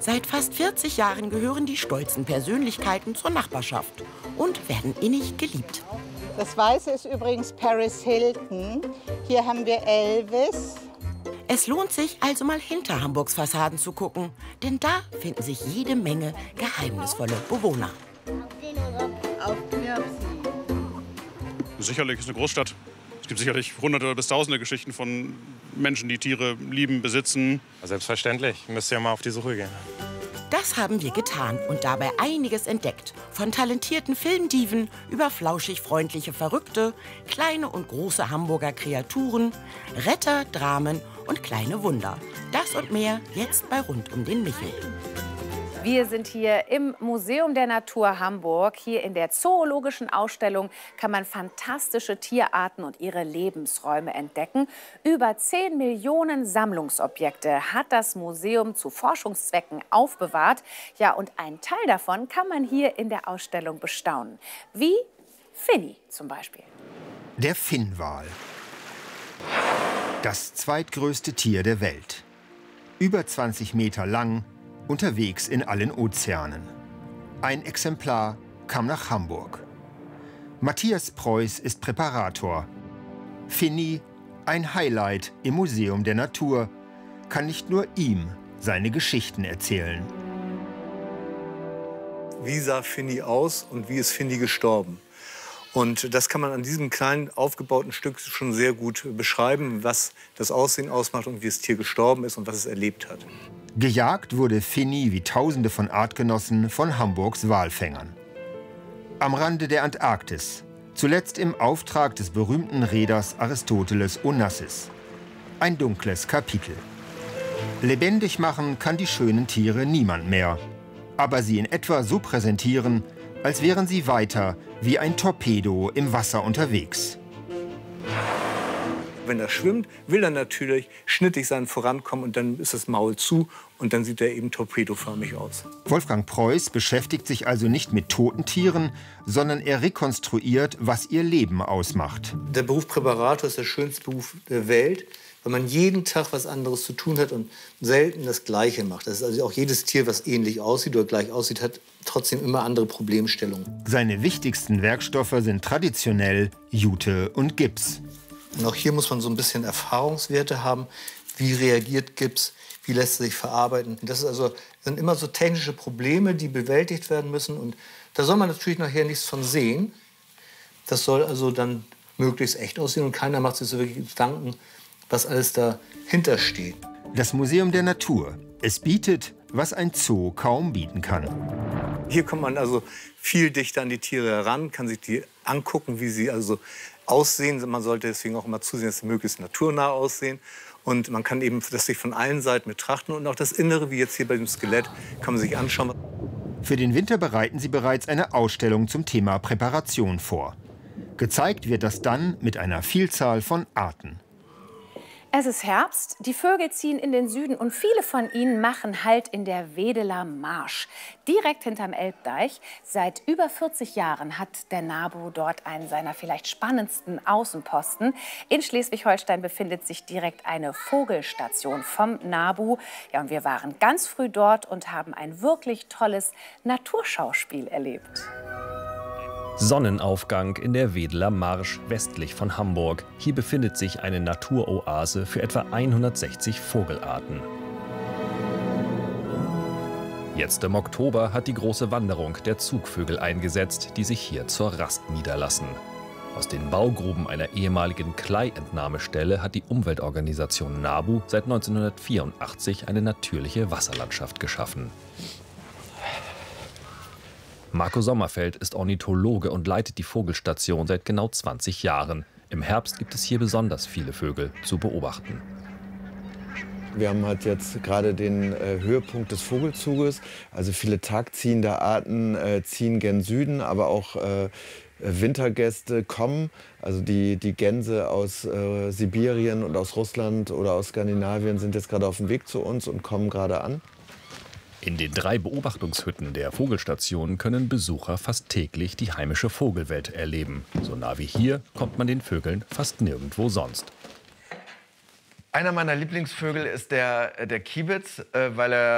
Seit fast 40 Jahren gehören die stolzen Persönlichkeiten zur Nachbarschaft und werden innig geliebt. Das Weiße ist übrigens Paris Hilton. Hier haben wir Elvis. Es lohnt sich also mal hinter Hamburgs Fassaden zu gucken, denn da finden sich jede Menge geheimnisvolle Bewohner. Sicherlich ist eine Großstadt. Es gibt sicherlich Hunderte bis Tausende Geschichten von Menschen, die Tiere lieben, besitzen. Selbstverständlich, müsst ihr mal auf die Suche gehen. Das haben wir getan und dabei einiges entdeckt. Von talentierten Filmdiven über flauschig freundliche Verrückte, kleine und große Hamburger Kreaturen, Retter, Dramen und kleine Wunder. Das und mehr jetzt bei Rund um den Michel. Wir sind hier im Museum der Natur Hamburg. Hier in der zoologischen Ausstellung kann man fantastische Tierarten und ihre Lebensräume entdecken. Über 10 Millionen Sammlungsobjekte hat das Museum zu Forschungszwecken aufbewahrt. Ja, und einen Teil davon kann man hier in der Ausstellung bestaunen. Wie Finny zum Beispiel. Der Finnwal. Das zweitgrößte Tier der Welt. Über 20 Meter lang, unterwegs in allen Ozeanen. Ein Exemplar kam nach Hamburg. Matthias Preuß ist Präparator. Finny, ein Highlight im Museum der Natur, kann nicht nur ihm seine Geschichten erzählen. Wie sah Finny aus und wie ist Finny gestorben? Und das kann man an diesem kleinen aufgebauten Stück schon sehr gut beschreiben, was das Aussehen ausmacht und wie das Tier gestorben ist und was es erlebt hat. Gejagt wurde Finny wie Tausende von Artgenossen von Hamburgs Walfängern. Am Rande der Antarktis, zuletzt im Auftrag des berühmten Reeders Aristoteles Onassis. Ein dunkles Kapitel. Lebendig machen kann die schönen Tiere niemand mehr, aber sie in etwa so präsentieren, als wären sie weiter wie ein Torpedo im Wasser unterwegs. Wenn er schwimmt, will er natürlich schnittig sein Vorankommen und dann ist das Maul zu und dann sieht er eben torpedoförmig aus. Wolfgang Preuß beschäftigt sich also nicht mit toten Tieren, sondern er rekonstruiert, was ihr Leben ausmacht. Der Beruf Präparator ist der schönste Beruf der Welt, weil man jeden Tag was anderes zu tun hat und selten das Gleiche macht. Das ist also auch jedes Tier, was ähnlich aussieht oder gleich aussieht, hat trotzdem immer andere Problemstellungen. Seine wichtigsten Werkstoffe sind traditionell Jute und Gips. Und auch hier muss man so ein bisschen Erfahrungswerte haben. Wie reagiert Gips? Wie lässt er sich verarbeiten? Das sind immer so technische Probleme, die bewältigt werden müssen. Und da soll man natürlich nachher nichts von sehen. Das soll also dann möglichst echt aussehen. Und keiner macht sich so wirklich Gedanken, was alles dahinter steht. Das Museum der Natur. Es bietet, was ein Zoo kaum bieten kann. Hier kommt man also viel dichter an die Tiere heran, kann sich die angucken, wie sie also aussehen. Man sollte deswegen auch immer zusehen, dass sie möglichst naturnah aussehen. Und man kann eben das sich von allen Seiten betrachten. Und auch das Innere, wie jetzt hier bei dem Skelett, kann man sich anschauen. Für den Winter bereiten sie bereits eine Ausstellung zum Thema Präparation vor. Gezeigt wird das dann mit einer Vielzahl von Arten. Es ist Herbst, die Vögel ziehen in den Süden und viele von ihnen machen Halt in der Wedeler Marsch. Direkt hinterm Elbdeich. Seit über 40 Jahren hat der NABU dort einen seiner vielleicht spannendsten Außenposten. In Schleswig-Holstein befindet sich direkt eine Vogelstation vom NABU. Ja, und wir waren ganz früh dort und haben ein wirklich tolles Naturschauspiel erlebt. Sonnenaufgang in der Wedeler Marsch westlich von Hamburg. Hier befindet sich eine Naturoase für etwa 160 Vogelarten. Jetzt im Oktober hat die große Wanderung der Zugvögel eingesetzt, die sich hier zur Rast niederlassen. Aus den Baugruben einer ehemaligen Klei-Entnahmestelle hat die Umweltorganisation NABU seit 1984 eine natürliche Wasserlandschaft geschaffen. Marco Sommerfeld ist Ornithologe und leitet die Vogelstation seit genau 20 Jahren. Im Herbst gibt es hier besonders viele Vögel zu beobachten. Wir haben halt jetzt gerade den Höhepunkt des Vogelzuges. Also viele tagziehende Arten ziehen gen Süden, aber auch Wintergäste kommen. Also die Gänse aus Sibirien und aus Russland oder aus Skandinavien sind jetzt gerade auf dem Weg zu uns und kommen gerade an. In den 3 Beobachtungshütten der Vogelstation können Besucher fast täglich die heimische Vogelwelt erleben. So nah wie hier kommt man den Vögeln fast nirgendwo sonst. Einer meiner Lieblingsvögel ist der Kiebitz, weil er